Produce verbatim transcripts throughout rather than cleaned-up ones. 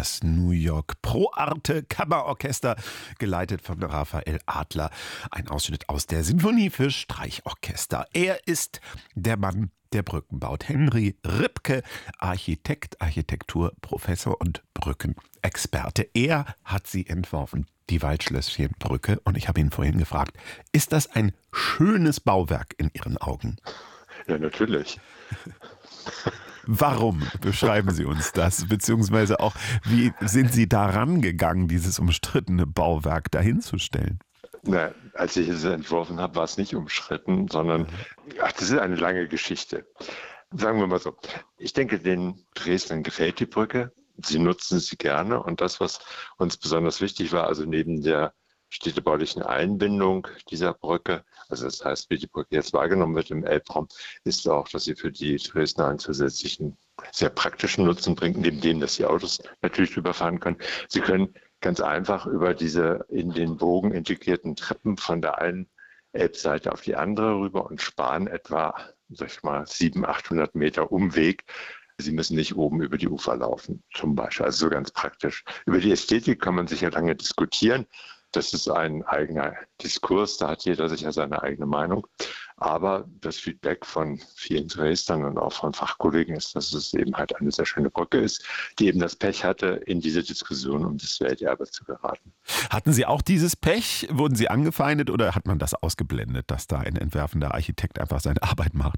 das New York Pro Arte Kammerorchester, geleitet von Raphael Adler. Ein Ausschnitt aus der Sinfonie für Streichorchester. Er ist der Mann, der Brücken baut. Henry Ripke, Architekt, Architekturprofessor und Brückenexperte. Er hat sie entworfen, die Waldschlösschenbrücke. Und ich habe ihn vorhin gefragt, ist das ein schönes Bauwerk in Ihren Augen? Ja, natürlich. Warum? Beschreiben Sie uns das, beziehungsweise auch, wie sind Sie daran gegangen, dieses umstrittene Bauwerk dahinzustellen? Na, als ich es entworfen habe, war es nicht umstritten, sondern ach, das ist eine lange Geschichte. Sagen wir mal so, ich denke, den Dresdnern gefällt die Brücke, sie nutzen sie gerne und das, was uns besonders wichtig war, also neben der städtebaulichen Einbindung dieser Brücke, also das heißt, wie die Brücke jetzt wahrgenommen wird im Elbraum, ist auch, dass sie für die Dresdner einen zusätzlichen, sehr praktischen Nutzen bringt, neben dem, dass die Autos natürlich drüber fahren können. Sie können ganz einfach über diese in den Bogen integrierten Treppen von der einen Elbseite auf die andere rüber und sparen etwa, sag ich mal, siebenhundert, achthundert Meter Umweg. Sie müssen nicht oben über die Ufer laufen, zum Beispiel. Also so ganz praktisch. Über die Ästhetik kann man sicher lange diskutieren. Das ist ein eigener Diskurs, da hat jeder sicher seine eigene Meinung. Aber das Feedback von vielen Dresdnern und auch von Fachkollegen ist, dass es eben halt eine sehr schöne Brücke ist, die eben das Pech hatte, in diese Diskussion um das Welterbe zu geraten. Hatten Sie auch dieses Pech? Wurden Sie angefeindet oder hat man das ausgeblendet, dass da ein entwerfender Architekt einfach seine Arbeit macht?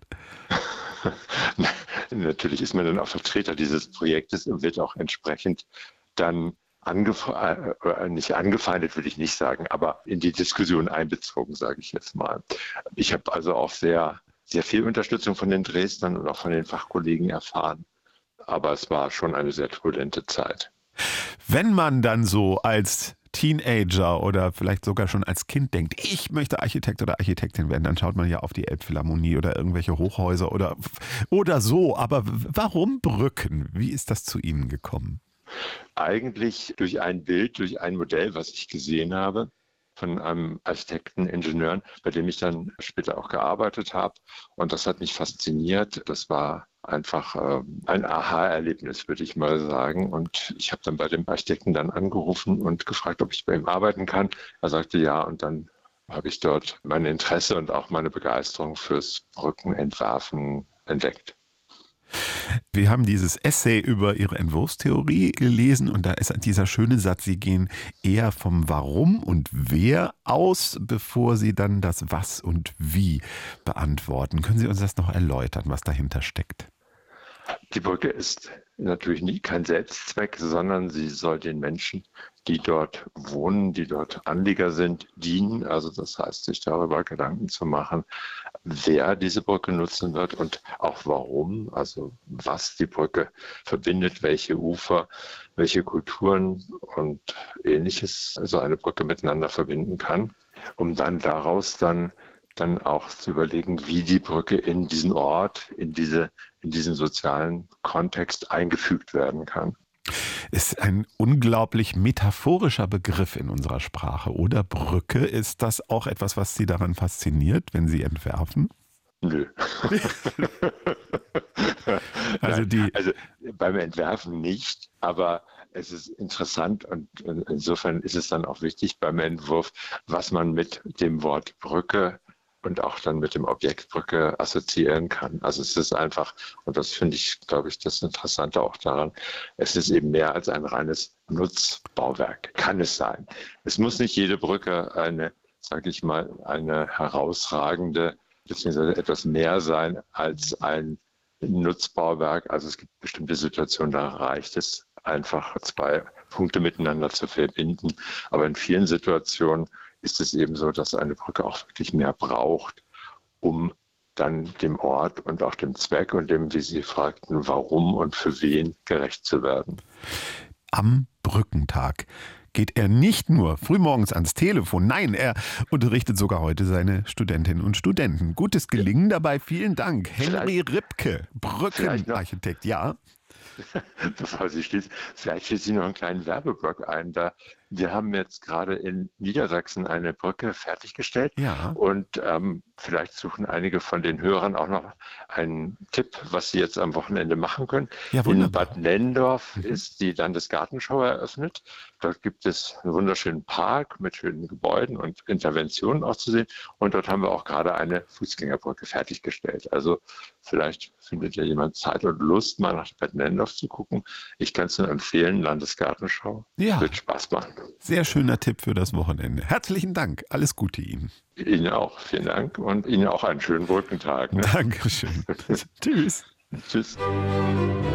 Natürlich ist man dann auch Vertreter dieses Projektes und wird auch entsprechend dann Angef- äh, nicht angefeindet, würde ich nicht sagen, aber in die Diskussion einbezogen, sage ich jetzt mal. Ich habe also auch sehr, sehr viel Unterstützung von den Dresdnern und auch von den Fachkollegen erfahren. Aber es war schon eine sehr turbulente Zeit. Wenn man dann so als Teenager oder vielleicht sogar schon als Kind denkt, ich möchte Architekt oder Architektin werden, dann schaut man ja auf die Elbphilharmonie oder irgendwelche Hochhäuser oder, oder so. Aber warum Brücken? Wie ist das zu Ihnen gekommen? Eigentlich durch ein Bild, durch ein Modell, was ich gesehen habe von einem Architekten, Ingenieuren, bei dem ich dann später auch gearbeitet habe. Und das hat mich fasziniert. Das war einfach äh, ein Aha-Erlebnis, würde ich mal sagen. Und ich habe dann bei dem Architekten dann angerufen und gefragt, ob ich bei ihm arbeiten kann. Er sagte ja und dann habe ich dort mein Interesse und auch meine Begeisterung fürs Brückenentwerfen entdeckt. Wir haben dieses Essay über Ihre Entwurfstheorie gelesen und da ist dieser schöne Satz, Sie gehen eher vom Warum und Wer aus, bevor Sie dann das Was und Wie beantworten. Können Sie uns das noch erläutern, was dahinter steckt? Die Brücke ist natürlich nie kein Selbstzweck, sondern sie soll den Menschen, die dort wohnen, die dort Anlieger sind, dienen. Also das heißt, sich darüber Gedanken zu machen, wer diese Brücke nutzen wird und auch warum, also was die Brücke verbindet, welche Ufer, welche Kulturen und Ähnliches so eine Brücke miteinander verbinden kann, um dann daraus dann dann auch zu überlegen, wie die Brücke in diesen Ort, in diese, in diesen sozialen Kontext eingefügt werden kann. Ist ein unglaublich metaphorischer Begriff in unserer Sprache, oder? Brücke, ist das auch etwas, was Sie daran fasziniert, wenn Sie entwerfen? Nö. also, die also beim Entwerfen nicht, aber es ist interessant und insofern ist es dann auch wichtig beim Entwurf, was man mit dem Wort Brücke und auch dann mit dem Objekt Brücke assoziieren kann. Also es ist einfach, und das finde ich, glaube ich, das Interessante auch daran, es ist eben mehr als ein reines Nutzbauwerk, kann es sein. Es muss nicht jede Brücke eine, sage ich mal, eine herausragende, beziehungsweise etwas mehr sein als ein Nutzbauwerk. Also es gibt bestimmte Situationen, da reicht es einfach, zwei Punkte miteinander zu verbinden. Aber in vielen Situationen ist es eben so, dass eine Brücke auch wirklich mehr braucht, um dann dem Ort und auch dem Zweck und dem, wie Sie fragten, warum und für wen gerecht zu werden. Am Brückentag geht er nicht nur frühmorgens ans Telefon, nein, er unterrichtet sogar heute seine Studentinnen und Studenten. Gutes Gelingen dabei, vielen Dank. Henry Ripke, Brückenarchitekt, ja. Bevor Sie schließen, vielleicht schließt Sie noch einen kleinen Werbeblock ein. Da Wir haben jetzt gerade in Niedersachsen eine Brücke fertiggestellt Ja. und ähm, vielleicht suchen einige von den Hörern auch noch einen Tipp, was sie jetzt am Wochenende machen können. Ja, In wunderbar. Bad Nennendorf Mhm. ist die Landesgartenschau eröffnet. Dort gibt es einen wunderschönen Park mit schönen Gebäuden und Interventionen auch zu sehen. Und dort haben wir auch gerade eine Fußgängerbrücke fertiggestellt. Also vielleicht findet ja jemand Zeit und Lust, mal nach Bad Nennendorf zu gucken. Ich kann es nur empfehlen, Landesgartenschau. Ja. Wird Spaß machen. Sehr schöner Tipp für das Wochenende. Herzlichen Dank. Alles Gute Ihnen. Ihnen auch. Vielen Dank und Ihnen auch einen schönen Brückentag. Ne? Dankeschön. Tschüss. Tschüss.